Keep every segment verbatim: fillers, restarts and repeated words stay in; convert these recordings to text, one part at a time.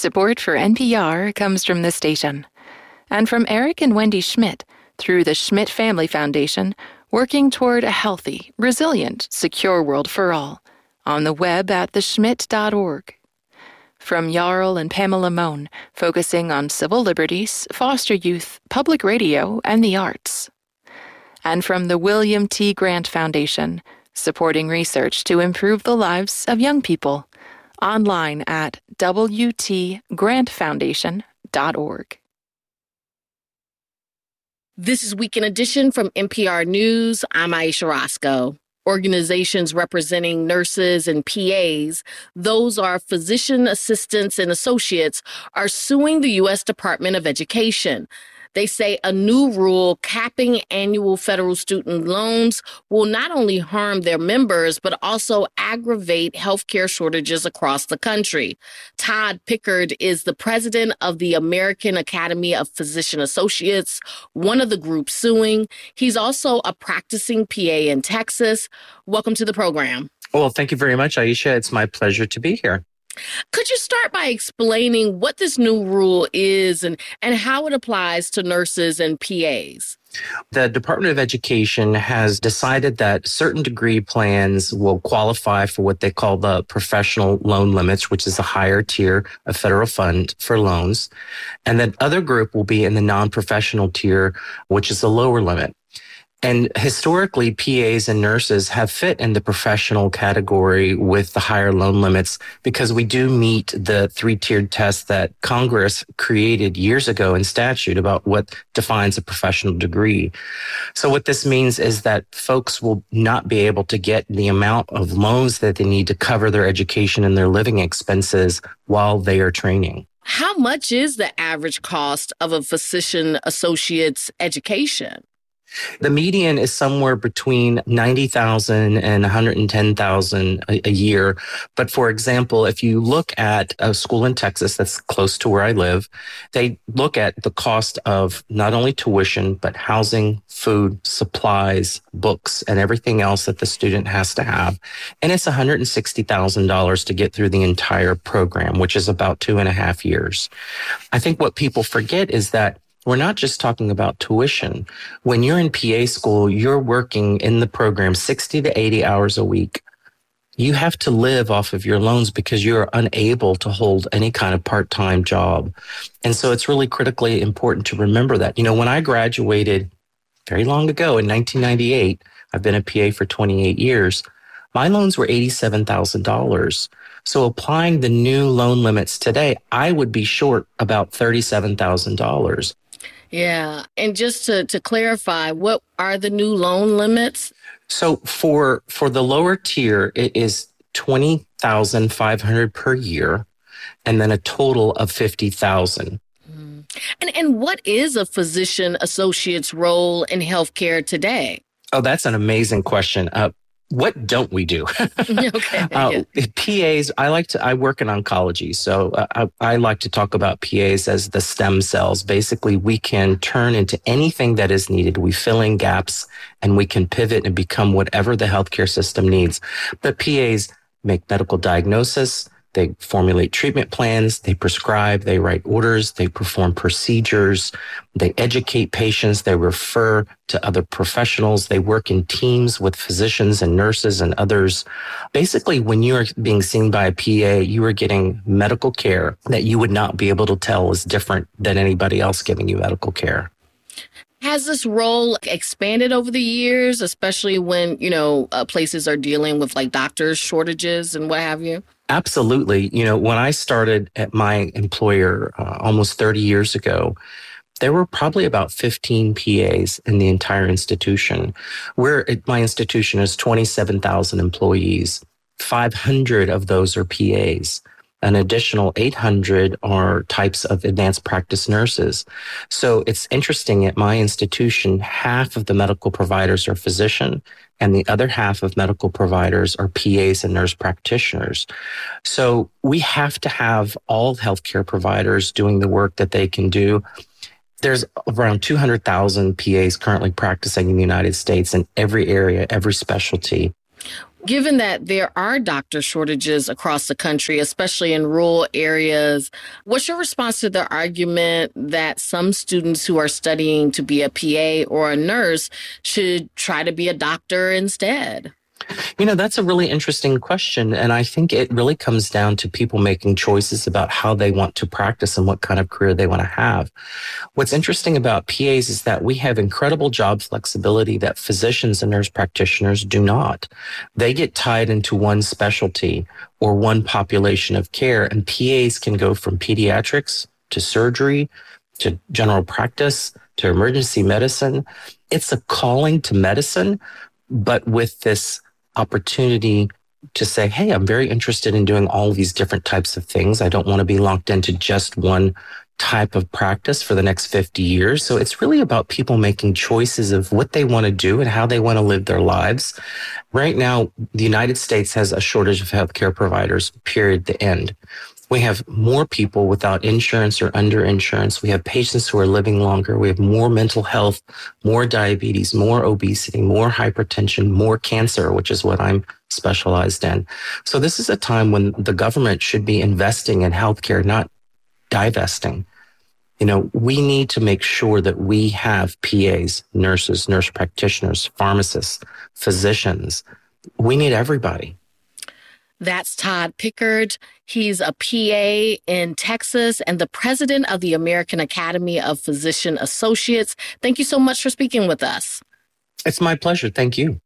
Support for N P R comes from this station and from Eric and Wendy Schmidt through the Schmidt Family Foundation, working toward a healthy, resilient, secure world for all on the web at the schmidt dot org. From Jarl and Pamela Mohn, focusing on civil liberties, foster youth, public radio, and the arts. And from the William T. Grant Foundation, supporting research to improve the lives of young people, online at w t grant foundation dot org. This is Weekend Edition from N P R News. I'm Aisha Roscoe. Organizations representing nurses and P As, those are physician assistants and associates, are suing the U S Department of Education. They say a new rule capping annual federal student loans will not only harm their members, but also aggravate healthcare shortages across the country. Todd Pickard is the president of the American Academy of Physician Associates, one of the groups suing. He's also a practicing P A in Texas. Welcome to the program. Well, thank you very much, Aisha. It's my pleasure to be here. Could you start by explaining what this new rule is and, and how it applies to nurses and P As? The Department of Education has decided that certain degree plans will qualify for what they call the professional loan limits, which is a higher tier of federal fund for loans. And that other group will be in the non-professional tier, which is the lower limit. And historically, P As and nurses have fit in the professional category with the higher loan limits because we do meet the three-tiered test that Congress created years ago in statute about what defines a professional degree. So what this means is that folks will not be able to get the amount of loans that they need to cover their education and their living expenses while they are training. How much is the average cost of a physician associate's education? The median is somewhere between ninety thousand dollars and one hundred ten thousand dollars a, a year. But for example, if you look at a school in Texas that's close to where I live, they look at the cost of not only tuition, but housing, food, supplies, books, and everything else that the student has to have. And it's one hundred sixty thousand dollars to get through the entire program, which is about two and a half years. I think what people forget is that we're not just talking about tuition. When you're in P A school, you're working in the program sixty to eighty hours a week. You have to live off of your loans because you're unable to hold any kind of part-time job. And so it's really critically important to remember that. You know, when I graduated very long ago in nineteen ninety-eight, I've been a P A for twenty-eight years, my loans were eighty-seven thousand dollars. So applying the new loan limits today, I would be short about thirty-seven thousand dollars. Yeah. And just to, to clarify, what are the new loan limits? So for for the lower tier, it is twenty thousand five hundred dollars per year, and then a total of fifty thousand dollars. Mm. And and what is a physician associate's role in healthcare today? Oh, that's an amazing question. Uh, What don't we do? okay. uh, yeah. P As, I like to, I work in oncology. So uh, I, I like to talk about P As as the stem cells. Basically, we can turn into anything that is needed. We fill in gaps and we can pivot and become whatever the healthcare system needs. But P As make medical diagnosis. They formulate treatment plans, they prescribe, they write orders, they perform procedures, they educate patients, they refer to other professionals, they work in teams with physicians and nurses and others. Basically, when you are being seen by a P A, you are getting medical care that you would not be able to tell is different than anybody else giving you medical care. Has this role expanded over the years, especially when, you know, uh, places are dealing with like doctors shortages and what have you? Absolutely. You know, when I started at my employer uh, almost thirty years ago, there were probably about fifteen P As in the entire institution. We're at my institution is twenty-seven thousand employees. five hundred of those are P As. An additional eight hundred are types of advanced practice nurses. So it's interesting at my institution, half of the medical providers are physician and the other half of medical providers are P As and nurse practitioners. So we have to have all healthcare providers doing the work that they can do. There's around two hundred thousand P As currently practicing in the United States in every area, every specialty. Given that there are doctor shortages across the country, especially in rural areas, what's your response to the argument that some students who are studying to be a P A or a nurse should try to be a doctor instead? You know, that's a really interesting question. And I think it really comes down to people making choices about how they want to practice and what kind of career they want to have. What's interesting about P As is that we have incredible job flexibility that physicians and nurse practitioners do not. They get tied into one specialty or one population of care, and P As can go from pediatrics to surgery to general practice to emergency medicine. It's a calling to medicine, but with this opportunity to say, hey, I'm very interested in doing all these different types of things. I don't want to be locked into just one type of practice for the next fifty years. So it's really about people making choices of what they want to do and how they want to live their lives. Right now, the United States has a shortage of healthcare providers, period, the end. We have more people without insurance or under insurance. We have patients who are living longer. We have more mental health, more diabetes, more obesity, more hypertension, more cancer, which is what I'm specialized in. So this is a time when the government should be investing in healthcare, not divesting. You know, we need to make sure that we have P As, nurses, nurse practitioners, pharmacists, physicians. We need everybody. That's Todd Pickard. He's a P A in Texas and the president of the American Academy of Physician Associates. Thank you so much for speaking with us. It's my pleasure. Thank you.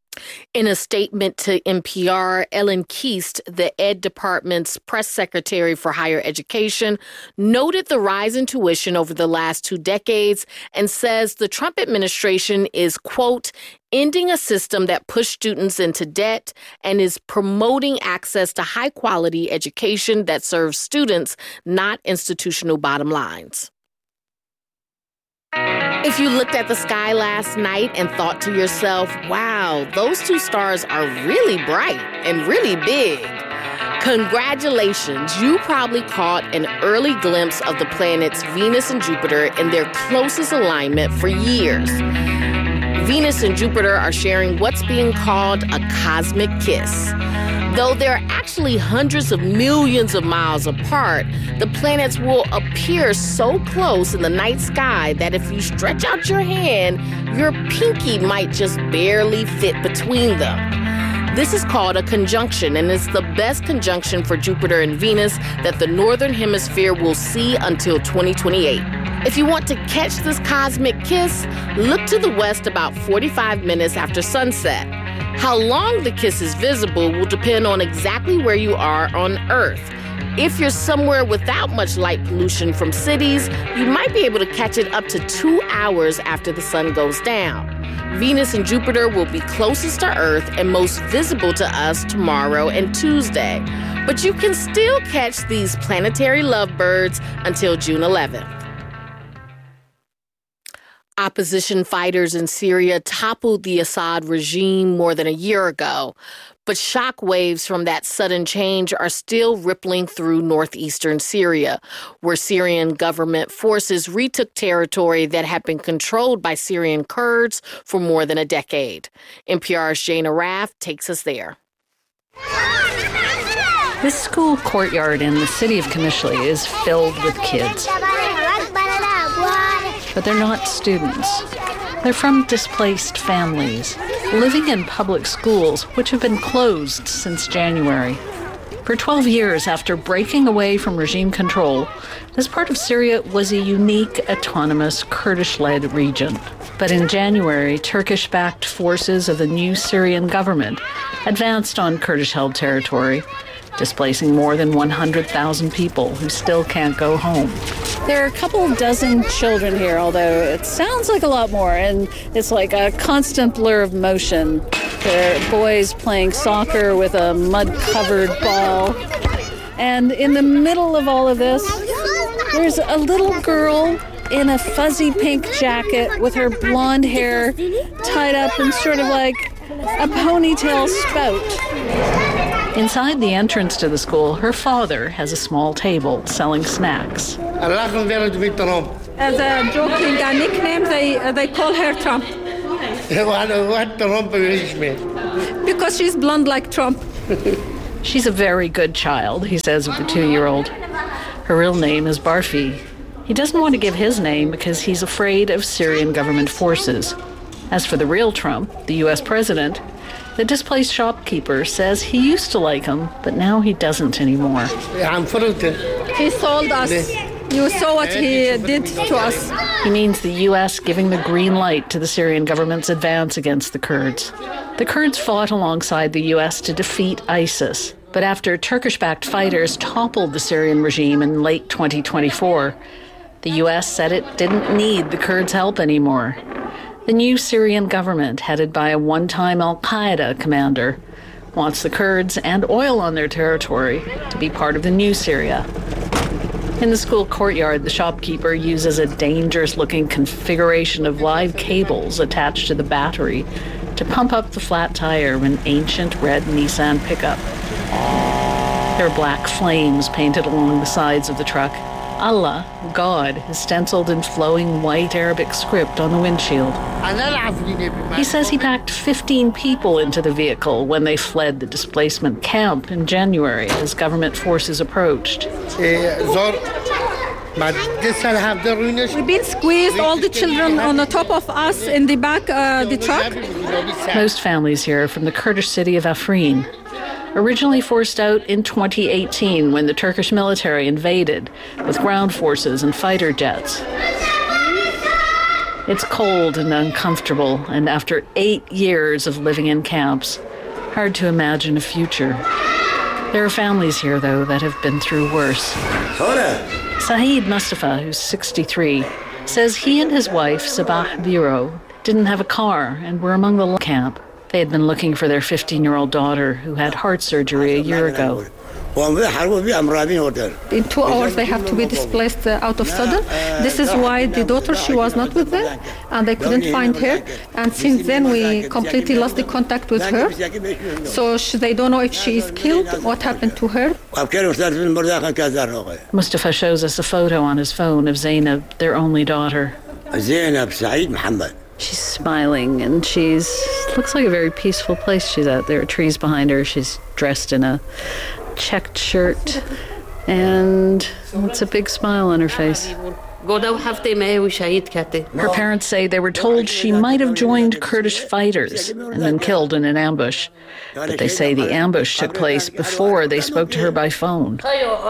In a statement to N P R, Ellen Keast, the Ed Department's press secretary for higher education, noted the rise in tuition over the last two decades and says the Trump administration is, quote, ending a system that pushed students into debt and is promoting access to high-quality education that serves students, not institutional bottom lines. If you looked at the sky last night and thought to yourself, wow, those two stars are really bright and really big, congratulations, you probably caught an early glimpse of the planets Venus and Jupiter in their closest alignment for years. Venus and Jupiter are sharing what's being called a cosmic kiss. Though they're actually hundreds of millions of miles apart, the planets will appear so close in the night sky that if you stretch out your hand, your pinky might just barely fit between them. This is called a conjunction, and it's the best conjunction for Jupiter and Venus that the Northern Hemisphere will see until twenty twenty-eight. If you want to catch this cosmic kiss, look to the west about forty-five minutes after sunset. How long the kiss is visible will depend on exactly where you are on Earth. If you're somewhere without much light pollution from cities, you might be able to catch it up to two hours after the sun goes down. Venus and Jupiter will be closest to Earth and most visible to us tomorrow and Tuesday. But you can still catch these planetary lovebirds until June eleventh. Opposition fighters in Syria toppled the Assad regime more than a year ago, but shock waves from that sudden change are still rippling through northeastern Syria, where Syrian government forces retook territory that had been controlled by Syrian Kurds for more than a decade. N P R's Jana Raff takes us there. This school courtyard in the city of Qamishli is filled with kids. But they're not students. They're from displaced families, living in public schools, which have been closed since January. For twelve years after breaking away from regime control, this part of Syria was a unique, autonomous, Kurdish-led region. But in January, Turkish-backed forces of the new Syrian government advanced on Kurdish-held territory, displacing more than one hundred thousand people who still can't go home. There are a couple dozen children here, although it sounds like a lot more, and it's like a constant blur of motion. There are boys playing soccer with a mud-covered ball. And in the middle of all of this, there's a little girl in a fuzzy pink jacket with her blonde hair tied up in sort of like a ponytail spout. Inside the entrance to the school, her father has a small table selling snacks. As a joking a nickname, they, uh, they call her Trump. Because because she's blonde like Trump. She's a very good child, he says of the two-year-old. Her real name is Barfi. He doesn't want to give his name because he's afraid of Syrian government forces. As for the real Trump, the U S president, the displaced shopkeeper says he used to like him, but now he doesn't anymore. He sold us. You saw what he did to us. He means the U S giving the green light to the Syrian government's advance against the Kurds. The Kurds fought alongside the U S to defeat ISIS, but after Turkish-backed fighters toppled the Syrian regime in late twenty twenty-four, the U S said it didn't need the Kurds' help anymore. The new Syrian government, headed by a one-time al-Qaeda commander, wants the Kurds and oil on their territory to be part of the new Syria. In the school courtyard, the shopkeeper uses a dangerous-looking configuration of live cables attached to the battery to pump up the flat tire of an ancient red Nissan pickup. There are black flames painted along the sides of the truck. Allah, God, is stenciled in flowing white Arabic script on the windshield. He says he packed fifteen people into the vehicle when they fled the displacement camp in January as government forces approached. We've been squeezed, all the children on the top of us in the back uh, the truck. Most families here are from the Kurdish city of Afrin, originally forced out in twenty eighteen when the Turkish military invaded with ground forces and fighter jets. It's cold and uncomfortable, and after eight years of living in camps, hard to imagine a future. There are families here, though, that have been through worse. Saeed Mustafa, who's sixty-three, says he and his wife, Sabah Biro, didn't have a car and were among the camp. They had been looking for their fifteen-year-old daughter who had heart surgery a year ago. In two hours they have to be displaced uh, out of Sudan. This is why the daughter, she was not with them, and they couldn't find her. And since then we completely lost the contact with her. So she, they don't know if she is killed, what happened to her. Mustafa shows us a photo on his phone of Zainab, their only daughter. She's smiling, and she's looks like a very peaceful place she's at. There are trees behind her. She's dressed in a checked shirt, and it's a big smile on her face. Her parents say they were told she might have joined Kurdish fighters and been killed in an ambush. But they say the ambush took place before they spoke to her by phone.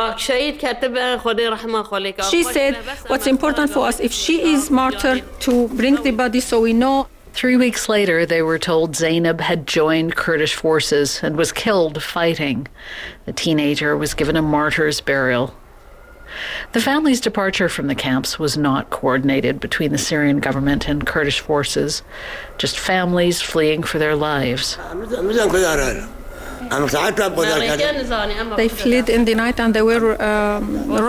She said, what's important for us, if she is martyred, to bring the body so we know. Three weeks later, they were told Zainab had joined Kurdish forces and was killed fighting. The teenager was given a martyr's burial. The family's departure from the camps was not coordinated between the Syrian government and Kurdish forces, just families fleeing for their lives. They fled in the night and they were um,